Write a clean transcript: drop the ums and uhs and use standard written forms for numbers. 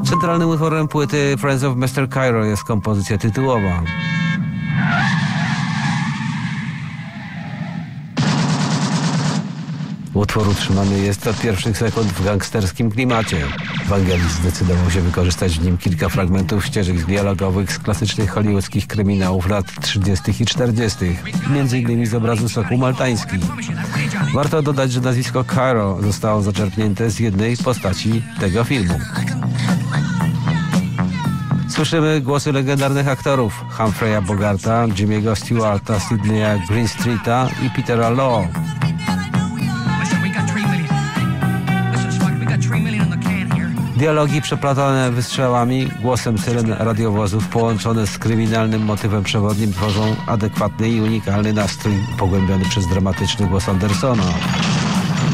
Centralnym utworem płyty Friends of Mr. Cairo jest kompozycja tytułowa. Utwór utrzymany jest od pierwszych sekund w gangsterskim klimacie. Vangelis zdecydował się wykorzystać w nim kilka fragmentów ścieżek dialogowych z klasycznych hollywoodzkich kryminałów lat 30. i 40., m.in. z obrazu Soku Maltański. Warto dodać, że nazwisko Cairo zostało zaczerpnięte z jednej postaci tego filmu. Słyszymy głosy legendarnych aktorów Humphreya Bogarta, Jimmy'ego Stewarta, Sydneya Greenstreeta i Petera Law. Dialogi przeplatane wystrzałami, głosem syren radiowozów połączone z kryminalnym motywem przewodnim tworzą adekwatny i unikalny nastrój pogłębiony przez dramatyczny głos Andersona.